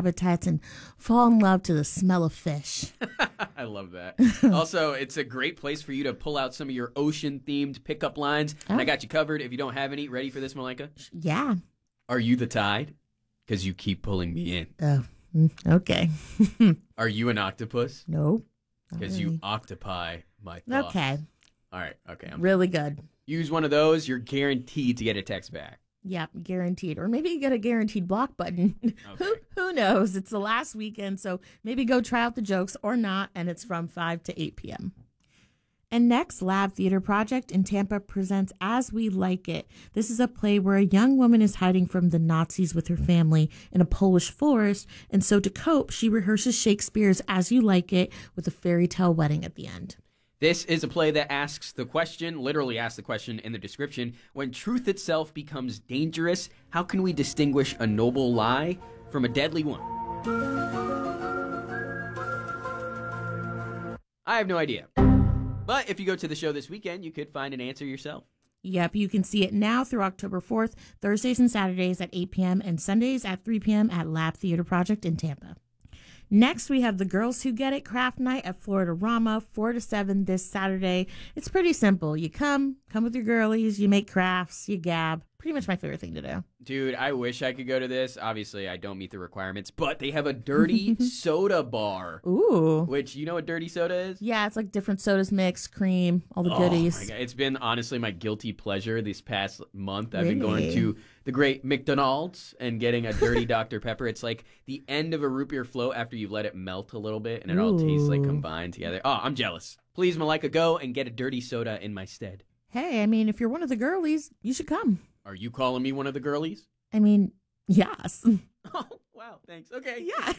habitats and fall in love to the smell of fish. I love that. Also, it's a great place for you to pull out some of your ocean-themed pickup lines. And I got you covered. If you don't have any, ready for this, Malaika? Yeah. Are you the tide? Because you keep pulling me in. Oh, okay. Are you an octopus? No. Because you octopi my thoughts. Okay. All right. Okay. Really good. Use one of those. You're guaranteed to get a text back. Yep, guaranteed. Or maybe you get a guaranteed block button. Okay. Who knows? It's the last weekend, so maybe go try out the jokes or not, and it's from 5 to 8 p.m. And next, Lab Theater Project in Tampa presents As We Like It. This is a play where a young woman is hiding from the Nazis with her family in a Polish forest, and so to cope, she rehearses Shakespeare's As You Like It with a fairy tale wedding at the end. This is a play that asks the question, literally asks the question in the description, when truth itself becomes dangerous, how can we distinguish a noble lie from a deadly one? I have no idea. But if you go to the show this weekend, you could find an answer yourself. Yep, you can see it now through October 4th, Thursdays and Saturdays at 8 p.m. and Sundays at 3 p.m. at Lab Theater Project in Tampa. Next, we have the Girls Who Get It craft night at Florida Rama, 4 to 7 this Saturday. It's pretty simple. You come with your girlies, you make crafts, you gab. Pretty much my favorite thing to do. Dude, I wish I could go to this. Obviously, I don't meet the requirements, but they have a dirty soda bar. Ooh. Which, you know what dirty soda is? Yeah, it's like different sodas mixed, cream, all the goodies. My God. It's been honestly my guilty pleasure this past month. I've been going to the great McDonald's and getting a dirty Dr. Pepper. It's like the end of a root beer float after you've let it melt a little bit and it all tastes like combined together. Oh, I'm jealous. Please, Malaika, go and get a dirty soda in my stead. Hey, I mean, if you're one of the girlies, you should come. Are you calling me one of the girlies? I mean, yes. Oh, wow, thanks. Okay. Yeah.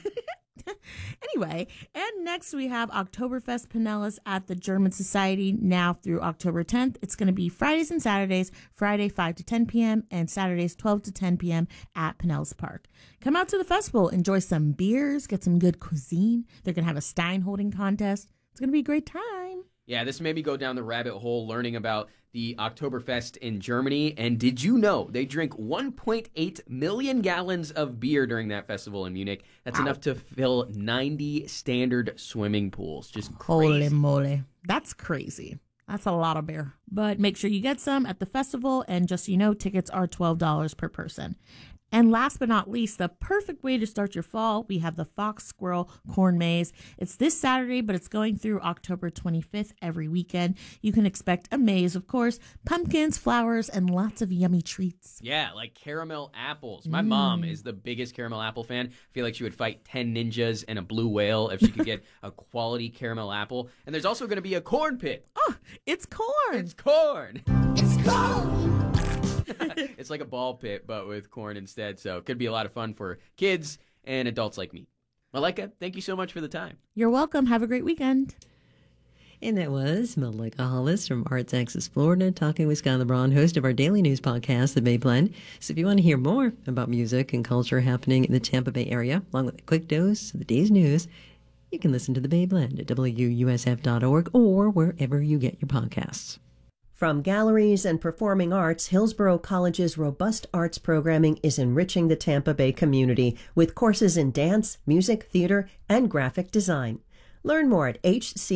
Anyway, and next we have Oktoberfest Pinellas at the German Society now through October 10th. It's going to be Fridays and Saturdays, Friday 5 to 10 p.m. and Saturdays 12 to 10 p.m. at Pinellas Park. Come out to the festival, enjoy some beers, get some good cuisine. They're going to have a Stein holding contest. It's going to be a great time. Yeah, this made me go down the rabbit hole learning about the Oktoberfest in Germany. And did you know they drink 1.8 million gallons of beer during that festival in Munich? That's enough to fill 90 standard swimming pools. Just crazy. Holy moly. That's crazy. That's a lot of beer. But make sure you get some at the festival. And just so you know, tickets are $12 per person. And last but not least, the perfect way to start your fall, we have the Fox Squirrel Corn Maze. It's this Saturday, but it's going through October 25th every weekend. You can expect a maze, of course, pumpkins, flowers, and lots of yummy treats. Yeah, like caramel apples. My mom is the biggest caramel apple fan. I feel like she would fight 10 ninjas and a blue whale if she could get a quality caramel apple. And there's also going to be a corn pit. Oh, it's corn. It's corn. It's corn. It's like a ball pit, but with corn instead. So it could be a lot of fun for kids and adults like me. Malaika, thank you so much for the time. You're welcome. Have a great weekend. And that was Malaika Hollis from Arts Axis Florida talking with Skylar Braun, host of our daily news podcast, The Bay Blend. So if you want to hear more about music and culture happening in the Tampa Bay area, along with a quick dose of the day's news, you can listen to The Bay Blend at WUSF.org or wherever you get your podcasts. From galleries and performing arts, Hillsborough College's robust arts programming is enriching the Tampa Bay community with courses in dance, music, theater, and graphic design. Learn more at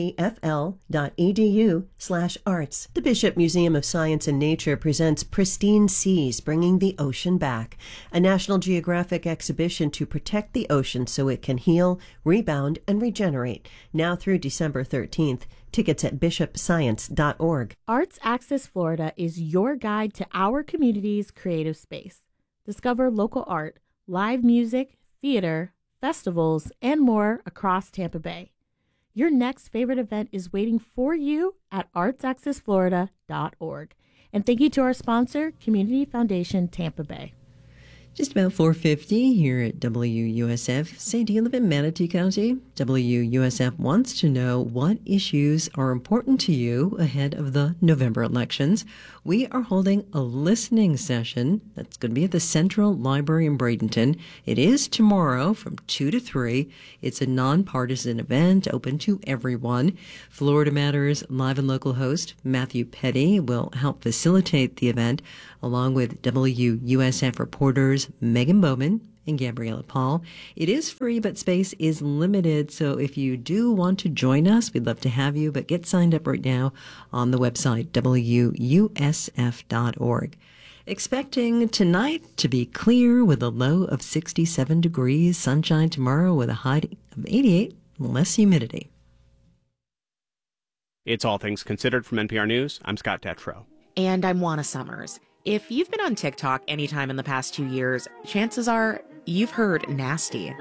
hcfl.edu/arts. The Bishop Museum of Science and Nature presents Pristine Seas, Bringing the Ocean Back, a National Geographic exhibition to protect the ocean so it can heal, rebound, and regenerate. Now through December 13th. Tickets at bishopscience.org. Arts Access Florida is your guide to our community's creative space. Discover local art, live music, theater, festivals, and more across Tampa Bay. Your next favorite event is waiting for you at artsaccessflorida.org. And thank you to our sponsor, Community Foundation Tampa Bay. Just about 4:50 here at WUSF. Say, do you live in Manatee County? WUSF wants to know what issues are important to you ahead of the November elections. We are holding a listening session that's going to be at the Central Library in Bradenton. It is tomorrow from 2 to 3. It's a nonpartisan event open to everyone. Florida Matters live and local host Matthew Petty will help facilitate the event, along with WUSF reporters with Megan Bowman and Gabriella Paul. It is free, but space is limited. So if you do want to join us, we'd love to have you, but get signed up right now on the website, WUSF.org. Expecting tonight to be clear with a low of 67 degrees, sunshine tomorrow with a high of 88, less humidity. It's All Things Considered from NPR News. I'm Scott Detrow. And I'm Juana Summers. If you've been on TikTok anytime in the past 2 years, chances are you've heard nasty.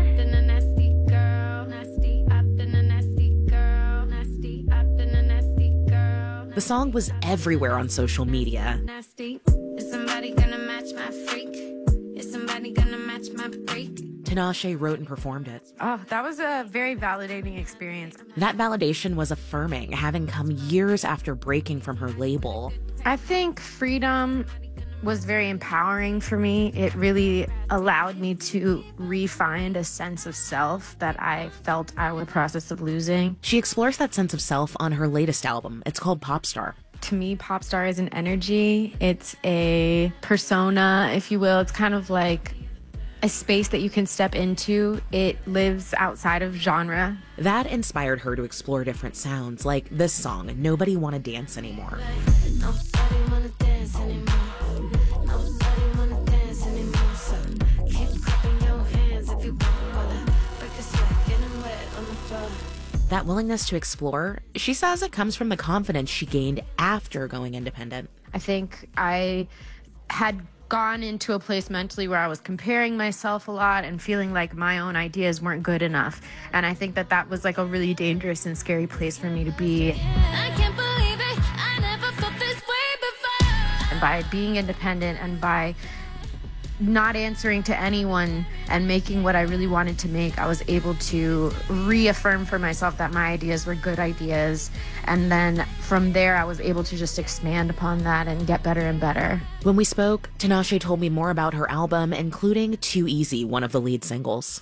The song was everywhere on social media. Nasty. Is somebody gonna match my freak? Is somebody gonna match my freak? Tinashe wrote and performed it. Oh, that was a very validating experience. That validation was affirming, having come years after breaking from her label. I think freedom was very empowering for me. It really allowed me to re-find a sense of self that I felt I was in the process of losing. She explores that sense of self on her latest album. It's called Popstar. To me, Popstar is an energy. It's a persona, if you will. It's kind of like a space that you can step into. It lives outside of genre. That inspired her to explore different sounds, like this song, Nobody Wanna Dance Anymore. Nobody wanna dance anymore. Nobody wanna dance anymore. So keep clapping your hands if you wanna break a sweat, getting wet on the floor. That willingness to explore, she says it comes from the confidence she gained after going independent. I think I had gone into a place mentally where I was comparing myself a lot and feeling like my own ideas weren't good enough. And I think that that was like a really dangerous and scary place for me to be. I can't believe it. I never felt this way before. And by being independent and by not answering to anyone and making what I really wanted to make, I was able to reaffirm for myself that my ideas were good ideas. And then from there, I was able to just expand upon that and get better and better. When we spoke, Tinashe told me more about her album, including Too Easy, one of the lead singles.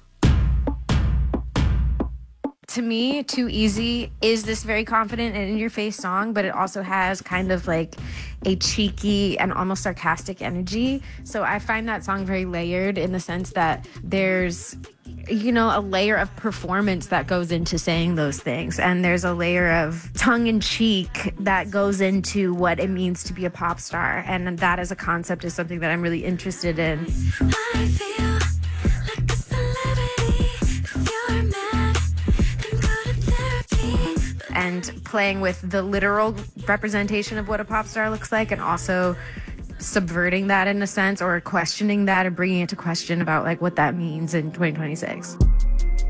To me, Too Easy is this very confident and in-your-face song, but it also has kind of like a cheeky and almost sarcastic energy. So I find that song very layered in the sense that there's, you know, a layer of performance that goes into saying those things. And there's a layer of tongue-in-cheek that goes into what it means to be a pop star. And that as a concept is something that I'm really interested in. I feel like a celebrity. If you're mad, then go to therapy. And playing with the literal representation of what a pop star looks like, and also subverting that in a sense, or questioning that and bringing it to question about like what that means in 2026.